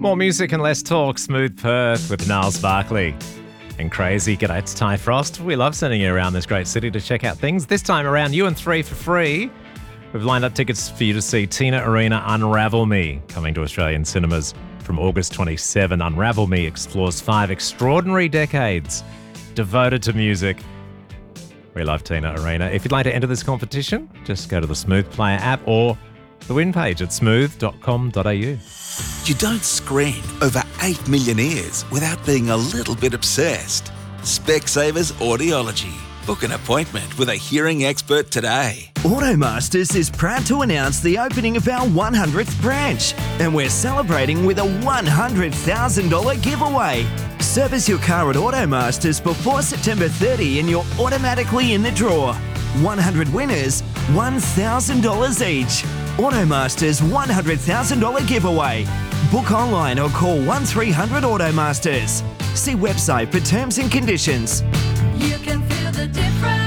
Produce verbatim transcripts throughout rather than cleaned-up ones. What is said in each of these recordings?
More music and less talk. Smooth Perth with Niles Barkley. And Crazy. G'day, it's Ty Frost. We love sending you around this great city to check out things. This time around, you and three for free. We've lined up tickets for you to see Tina Arena Unravel Me, coming to Australian cinemas from August twenty-seventh. Unravel Me explores five extraordinary decades devoted to music. We love Tina Arena. If you'd like to enter this competition, just go to the Smooth Player app or the win page at smooth dot com dot a u. You don't screen over eight million ears without being a little bit obsessed. Specsavers Audiology. Book an appointment with a hearing expert today. Automasters is proud to announce the opening of our one hundredth branch, and we're celebrating with a one hundred thousand dollars giveaway. Service your car at Automasters before September thirtieth and you're automatically in the draw. one hundred winners, one thousand dollars each. Automasters one hundred thousand dollars giveaway. Book online or call one three hundred Automasters. See website for terms and conditions. You can feel the difference.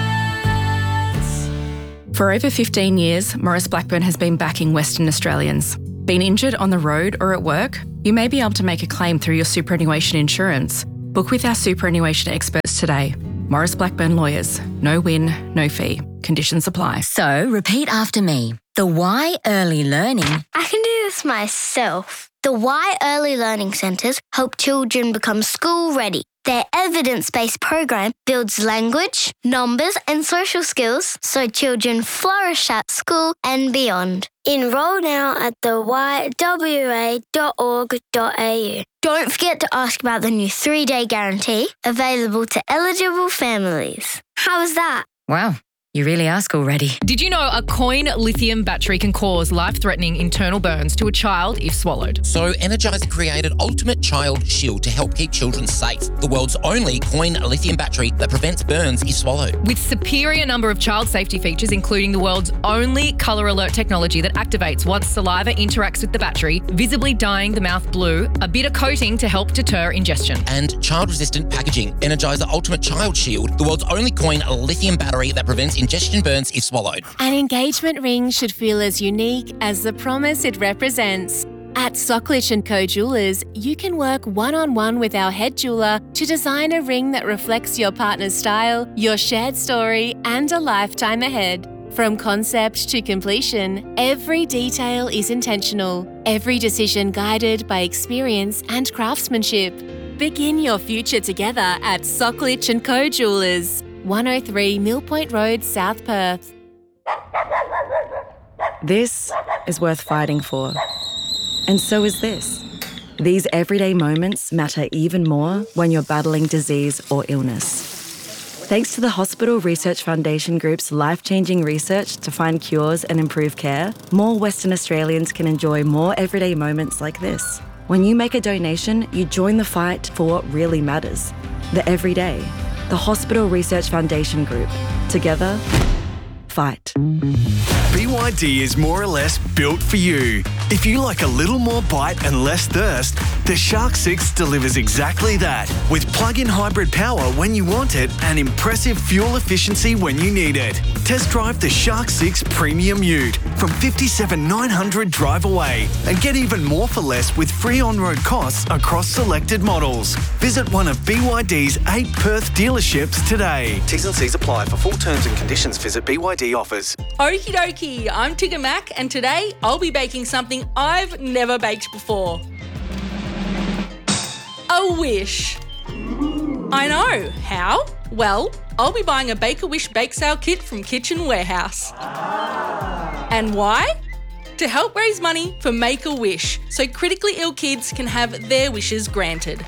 For over fifteen years, Maurice Blackburn has been backing Western Australians. Been injured on the road or at work? You may be able to make a claim through your superannuation insurance. Book with our superannuation experts today. Maurice Blackburn Lawyers. No win, no fee. Conditions apply. So, repeat after me. The Y Early Learning. I can do this myself. The Y Early Learning Centres help children become school ready. Their evidence-based program builds language, numbers and social skills so children flourish at school and beyond. Enrol now at the y w a dot org dot a u. Don't forget to ask about the new three-day guarantee available to eligible families. How was that? Wow. You really ask already. Did you know a coin lithium battery can cause life-threatening internal burns to a child if swallowed? So Energizer created Ultimate Child Shield to help keep children safe. The world's only coin lithium battery that prevents burns if swallowed. With superior number of child safety features, including the world's only colour alert technology that activates once saliva interacts with the battery, visibly dyeing the mouth blue, a bitter coating to help deter ingestion. And child-resistant packaging. Energizer Ultimate Child Shield, the world's only coin lithium battery that prevents ingestion burns if swallowed. An engagement ring should feel as unique as the promise it represents. At Socklich and Co Jewelers, you can work one-on-one with our head jeweller to design a ring that reflects your partner's style, your shared story, and a lifetime ahead. From concept to completion, every detail is intentional, every decision guided by experience and craftsmanship. Begin your future together at Socklich and Co Jewelers. one oh three Mill Point Road, South Perth. This is worth fighting for. And so is this. These everyday moments matter even more when you're battling disease or illness. Thanks to the Hospital Research Foundation Group's life-changing research to find cures and improve care, more Western Australians can enjoy more everyday moments like this. When you make a donation, you join the fight for what really matters. The everyday. The Hospital Research Foundation Group. Together, fight. B Y D is more or less built for you. If you like a little more bite and less thirst, the Shark six delivers exactly that. With plug-in hybrid power when you want it and impressive fuel efficiency when you need it. Test drive the Shark six Premium Ute from fifty-seven thousand nine hundred drive away and get even more for less with free on-road costs across selected models. Visit one of B Y D's eight Perth dealerships today. T's and C's apply. For full terms and conditions, visit B Y D offers. Okie dokie, I'm Tigger Mac and today I'll be baking something I've never baked before. A wish. I know. How? Well, I'll be buying a Bake-A-Wish bake sale kit from Kitchen Warehouse. And why? To help raise money for Make-A-Wish so critically ill kids can have their wishes granted.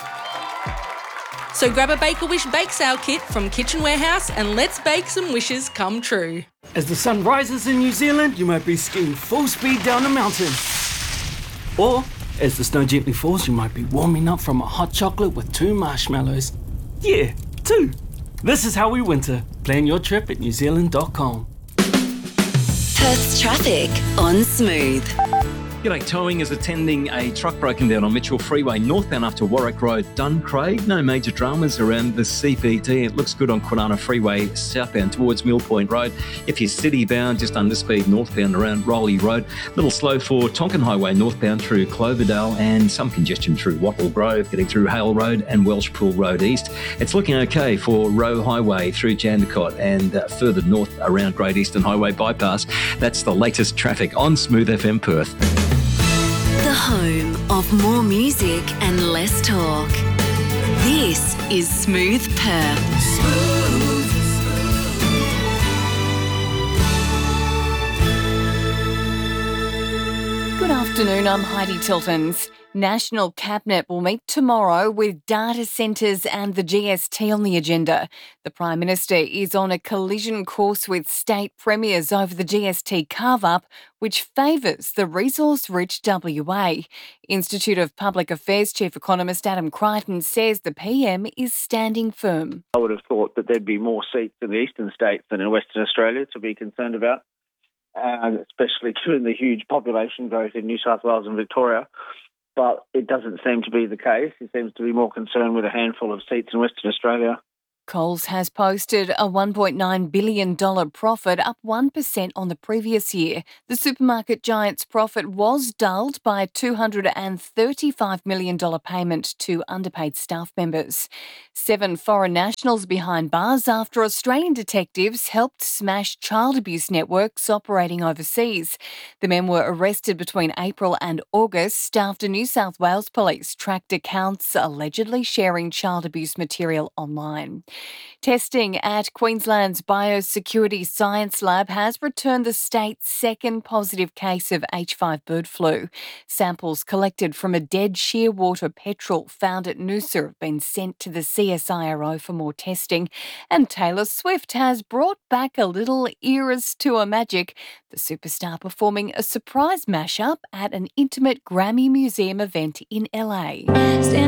So grab a Bake-A-Wish bake sale kit from Kitchen Warehouse and let's bake some wishes come true. As the sun rises in New Zealand, you might be skiing full speed down a mountain. Or, as the snow gently falls, you might be warming up from a hot chocolate with two marshmallows. Yeah, two. This is how we winter. Plan your trip at new zealand dot com. Perth's traffic on Smooth. G'day, Towing is attending a truck broken down on Mitchell Freeway, northbound up to Warwick Road, Duncraig. No major dramas around the C B D. It looks good on Kwinana Freeway, southbound towards Mill Point Road. If you're city bound, just under speed northbound around Rowley Road. Little slow for Tonkin Highway, northbound through Cloverdale, and some congestion through Wattle Grove, getting through Hale Road and Welshpool Road East. It's looking okay for Roe Highway through Jandakot and uh, further north around Great Eastern Highway bypass. That's the latest traffic on Smooth F M Perth. The home of more music and less talk. This is Smooth Perth. Smooth. Good afternoon, I'm Heidi Tiltons. National Cabinet will meet tomorrow with data centres and the G S T on the agenda. The Prime Minister is on a collision course with state premiers over the G S T carve-up, which favours the resource-rich W A. Institute of Public Affairs Chief Economist Adam Crichton says the P M is standing firm. I would have thought that there'd be more seats in the eastern states than in Western Australia to be concerned about, uh, especially given the huge population growth in New South Wales and Victoria. But it doesn't seem to be the case. He seems to be more concerned with a handful of seats in Western Australia. Coles has posted a one point nine billion dollars profit, up one percent on the previous year. The supermarket giant's profit was dulled by a two hundred thirty-five million dollars payment to underpaid staff members. Seven foreign nationals behind bars after Australian detectives helped smash child abuse networks operating overseas. The men were arrested between April and August after New South Wales police tracked accounts allegedly sharing child abuse material online. Testing at Queensland's Biosecurity Science Lab has returned the state's second positive case of H five bird flu. Samples collected from a dead shearwater petrel found at Noosa have been sent to the C S I R O for more testing. And Taylor Swift has brought back a little Eras Tour magic, the superstar performing a surprise mashup at an intimate Grammy Museum event in L A.